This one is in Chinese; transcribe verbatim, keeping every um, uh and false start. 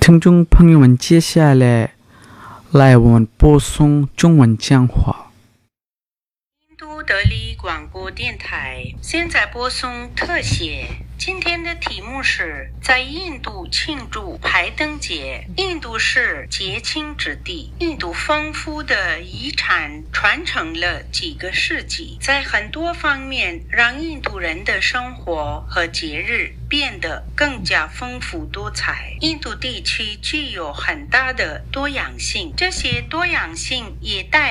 听众朋友们，接下来来我们播送中文讲话。 印度德里广播电台现在播送特写。今天的题目是在印度庆祝排灯节。印度是节庆之地，印度丰富的遗产传承了几个世纪，在很多方面让印度人的生活和节日变得更加丰富多彩。印度地区具有很大的多样性，这些多样性也带